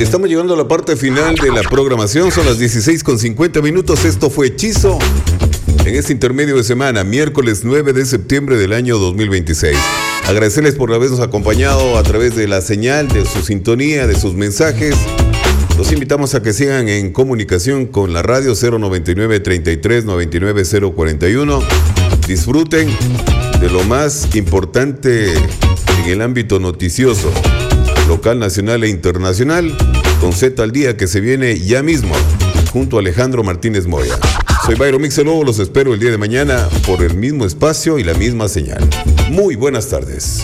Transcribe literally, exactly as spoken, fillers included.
Estamos llegando a la parte final de la programación. Son las dieciséis con cincuenta minutos. Esto fue Hechizo en este intermedio de semana, miércoles nueve de septiembre del año dos mil veintiséis. Agradecerles por habernos acompañado a través de la señal, de su sintonía, de sus mensajes. Los invitamos a que sigan en comunicación con la radio cero noventa y nueve, treinta y tres, noventa y nueve, cero cuarenta y uno. Disfruten de lo más importante en el ámbito noticioso, local, nacional e internacional, con Z al Día, que se viene ya mismo, junto a Alejandro Martínez Moya. Soy Byron Mixelobo, los espero el día de mañana por el mismo espacio y la misma señal. Muy buenas tardes.